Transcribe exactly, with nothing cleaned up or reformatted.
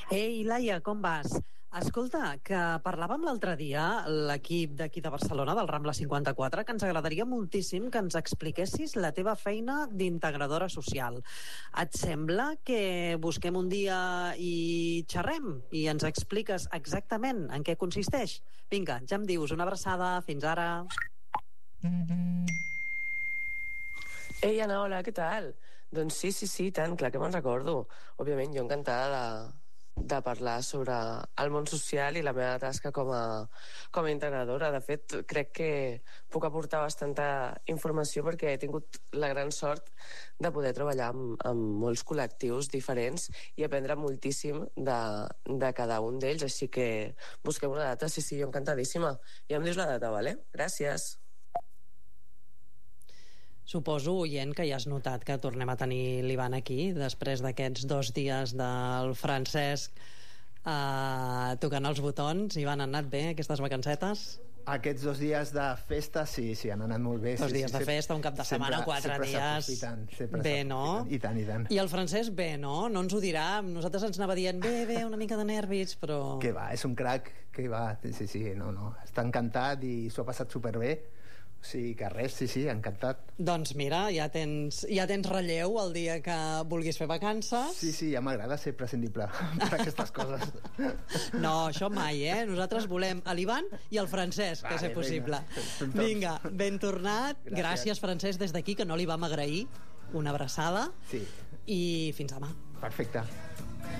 Ei, Laia, com vas? Escolta, que parlàvem l'altre dia, l'equip d'aquí de Barcelona, del Rambla cinquanta-quatre, que ens agradaria moltíssim que ens expliquessis la teva feina d'integradora social. Et sembla que busquem un dia i xerrem i ens expliques exactament en què consisteix? Vinga, ja em dius, una abraçada, fins ara. Ei, Anna, hola, què tal? Doncs sí, sí, sí, tant, clar que me'n recordo. Òbviament, jo encantada de, de parlar sobre el món social i la meva tasca com a, com a integradora. De fet, crec que puc aportar bastanta informació perquè he tingut la gran sort de poder treballar amb, amb molts col·lectius diferents i aprendre moltíssim de, de cada un d'ells, així que busquem una data. Sí, sí, jo encantadíssima. Ja em dius la data, vale? Gràcies. Suposo, oient, que ja has notat que tornem a tenir l'Ivan aquí després d'aquests dos dies del Francesc eh, tocant els botons. Ivan, han anat bé aquestes vacancetes? Aquests dos dies de festa, sí, sí, han anat molt bé. Dos sí, dies sí, de festa, un cap de setmana, sempre, quatre sempre dies. Bé, no? I tant, i tant. I el Francesc, bé, no? No ens ho dirà. Nosaltres ens anava dient, bé, bé, una mica de nervis, però... Que va, és un crac, que va, sí, sí, no, no. Està encantat i s'ho ha passat superbé. O sigui que res, sí, sí, encantat. Doncs mira, ja tens, ja tens relleu el dia que vulguis fer vacances. Sí, sí, ja m'agrada ser prescindible per aquestes coses. No, això mai, eh? Nosaltres volem l'Ivan i el Francesc, vale, que és possible. Vinga, vinga, ben tornat. Gràcies, Gràcies Francesc, des d'aquí, que no li vam agrair. Una abraçada. Sí. I fins demà. Perfecte.